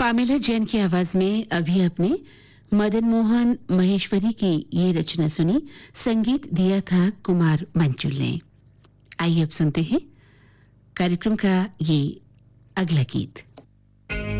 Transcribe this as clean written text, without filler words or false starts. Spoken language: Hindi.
पामेला जैन की आवाज में अभी अपने मदन मोहन महेश्वरी की ये रचना सुनी। संगीत दिया था कुमार मंजुल ने। आइए अब सुनते हैं कार्यक्रम का ये अगला गीत।